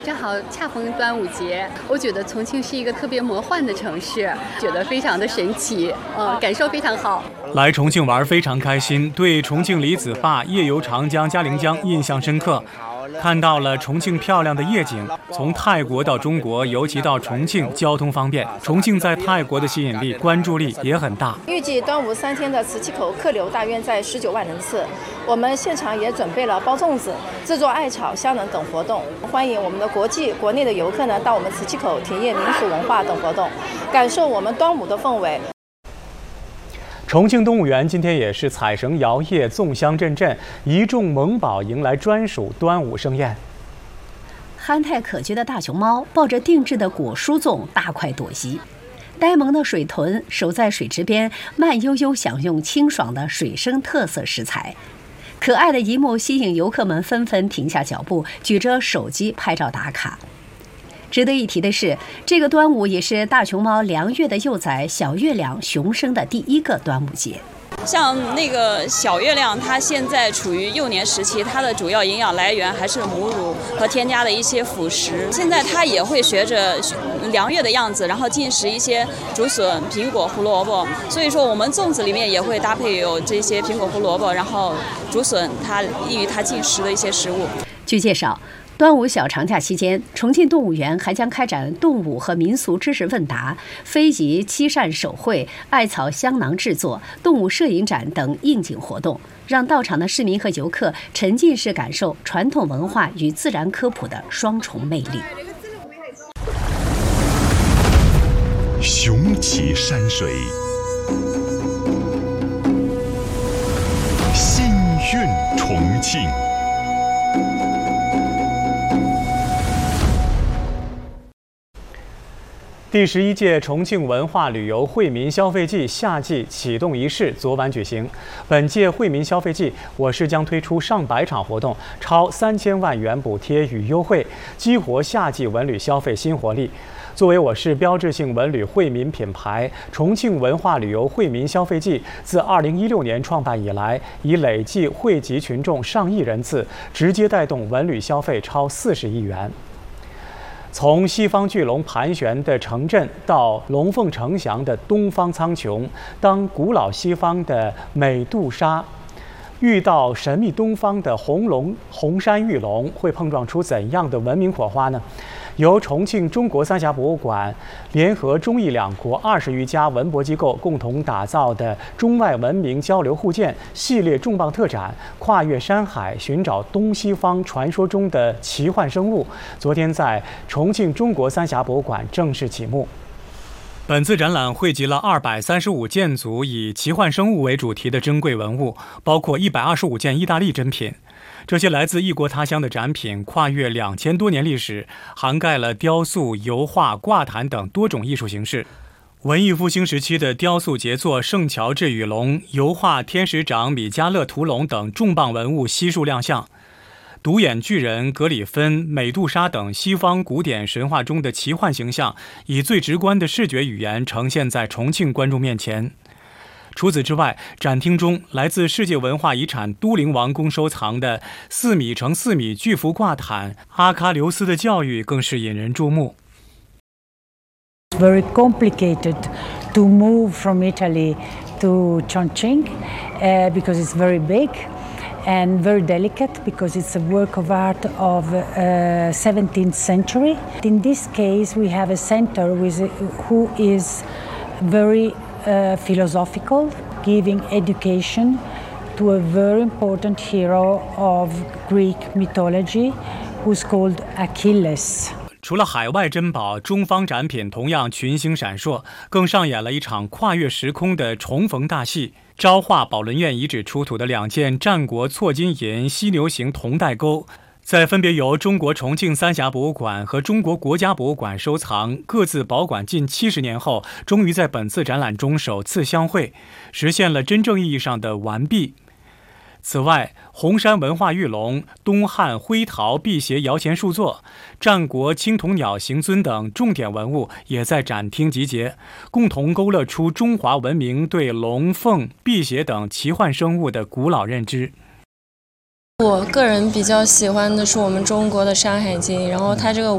正好恰逢端午节，我觉得重庆是一个特别魔幻的城市，觉得非常的神奇，感受非常好。 来重庆玩非常开心，对重庆离子坝、夜游长江、嘉陵江印象深刻。看到了重庆漂亮的夜景，从泰国到中国，尤其到重庆交通方便。重庆在泰国的吸引力、关注力也很大。 预计端午3天的磁器口客流大约在19万人次。我们现场也准备了包粽子、制作艾草、香囊等活动，欢迎我们的国际、国内的游客呢到我们磁器口体验民俗文化等活动，感受我们端午的氛围。 重庆动物园今天也是彩绳摇曳、粽香阵阵，一众萌宝迎来专属端午盛宴。 憨态可掬的大熊猫抱着定制的果蔬粽大快朵颐，呆萌的水豚守在水池边，慢悠悠享用清爽的水生特色食材。可爱的一幕吸引游客们纷纷停下脚步，举着手机拍照打卡。值得一提的是，这个端午也是大熊猫梁月的幼崽小月亮熊生的第一个端午节。 像那个小月亮，它现在处于幼年时期，它的主要营养来源还是母乳和添加的一些辅食。现在它也会学着梁月的样子，然后进食一些竹笋、苹果、胡萝卜。所以说，我们粽子里面也会搭配有这些苹果、胡萝卜，然后竹笋，它利于它进食的一些食物。 据介绍，端午小长假期间，重庆动物园还将开展动物和民俗知识问答、非遗漆扇手绘、艾草香囊制作、动物摄影展等应景活动，让到场的市民和游客沉浸式感受传统文化与自然科普的双重魅力。 雄奇山水，心韵重庆。 第11届重庆文化旅游惠民消费季夏季启动仪式昨晚举行。本届惠民消费季，我市将推出上百场活动，超3000万元补贴与优惠，激活夏季文旅消费新活力。作为我市标志性文旅惠民品牌，重庆文化旅游惠民消费季自2016年创办以来，已累计惠及群众上亿人次，直接带动文旅消费超40亿元。从西方巨龙盘旋的城镇，到龙凤呈祥的东方苍穹，当古老西方的美杜莎遇到神秘东方的红山玉龙，会碰撞出怎样的文明火花呢？由重庆中国三峡博物馆联合中意两国20余家文博机构共同打造的中外文明交流互鉴系列重磅特展，跨越山海，寻找东西方传说中的奇幻生物，昨天在重庆中国三峡博物馆正式启幕。本次展览汇集了235件组以奇幻生物为主题的珍贵文物，包括125件意大利珍品。这些来自异国他乡的展品跨越2000多年历史，涵盖了雕塑、油画、挂毯等多种艺术形式。文艺复兴时期的雕塑杰作圣乔治与龙、油画天使长米迦勒屠龙等重磅文物悉数亮相。独眼巨人、格里芬、美杜莎等西方古典神话中的奇幻形象，以最直观的视觉语言呈现在重庆观众面前。除此之外，展厅中来自世界文化遗产都灵王宫收藏的4米乘4米巨幅挂毯阿喀琉斯的教育更是引人注目。 Very complicated to move from Italy to Chongqing because it's very big and very delicate because it's a work of art of 17th century. In this case, we have a center who is very philosophical, giving education to a very important hero of Greek mythology who's called Achilles. 除了海外珍宝，中方展品同样群星闪烁，更上演了一场跨越时空的重逢大戏。昭化宝轮院遗址出土的2件战国错金银犀牛形铜带钩，在分别由中国重庆三峡博物馆和中国国家博物馆收藏，各自保管近70年后，终于在本次展览中首次相会，实现了真正意义上的完璧。此外，红山文化玉龙、东汉灰陶辟邪摇钱树座、战国青铜鸟形尊等重点文物也在展厅集结，共同勾勒出中华文明对龙凤、辟邪等奇幻生物的古老认知。 我个人比较喜欢的是我们中国的《山海经》，然后它这个